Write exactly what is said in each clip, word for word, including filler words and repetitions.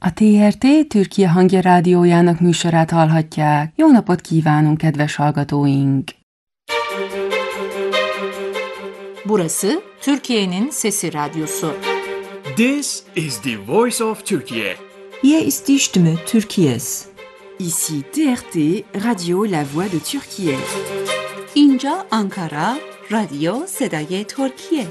A té er té Türkiye Hangya Rádiójának műsorát hallhatják. Jó napot kívánunk, kedves hallgatóink! Burası Türkiye'nin Sesi Radyosu. This is the voice of Turkey. Hier ist die Stimme Türkiye's. Ici T R T, Radio La Voix de Türkiye. İnca Ankara, Radio Sedaye Türkiye.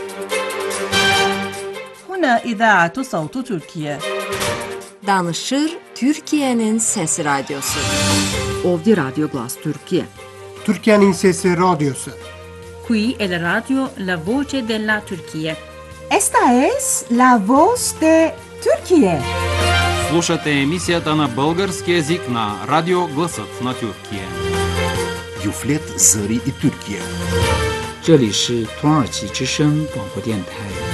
هنا إذاعة صوت تركيا. Danışır Türkiye'nin Sesi Radyosu. Ovdje Radio Glas Türkiye. Türkiye'nin Sesi Radyosu. Qui è la radio La Voce della Turchia. Esta es La Voz de Türkiye. Слушате емисията на български език на Радио Гласът на Türkiye. Юфлет Зари и Türkiye. 这里是土耳其之声广播电台。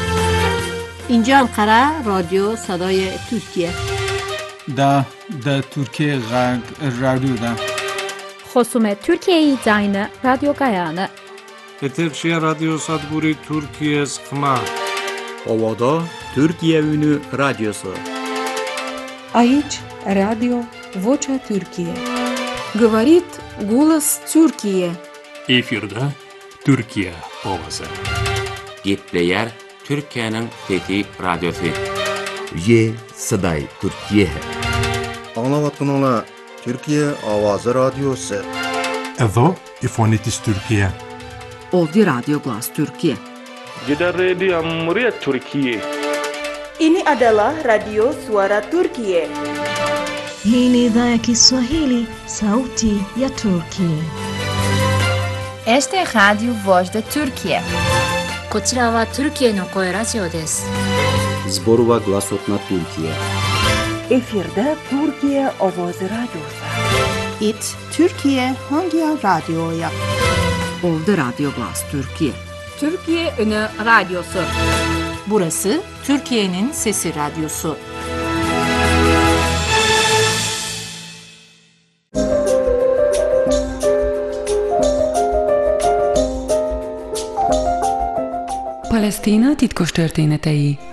اینجا انقره رادیو صدای ترکیه. دا دا ترکیه غرب رادیو دا. خصوم ترکیه زاین رادیو گایانه. Eterşehir Radyo Sadburi Türkiye Sıkma. Ovada Türkiye Ünü Radyosu. Aici Radio Vocea Türkiye. Говорит голос Türkiye. Efirde Türkiye Ovası. Gitleyer Türkiye'nin Fethi Radyosu. Ye Saday Türkiye. Anlavatkanala Türkiye Avazı Radyosu. Evo İfonitis Türkiye. Ovdje Radio Glas Türkiye. Gidan Radio Muryat Türkiye. Ini adalah Radio Suara Türkiye. Hii ni idhaa ya Kiswahili, Sauti ya Turkiye. Este é Radio Voz de Türkiye. こちらはトルキエの声ラジオです。 Zborova Glasot na Türkiye. Efirde Türkiye Ovoz Radyosu. It Türkiye Hangya Radyoya. Ovdje Radio Glas Türkiye. Türkiye Ünü Radyosu. Burası Türkiye'nin Sesi Radyosu. Palesztina titkos történetei.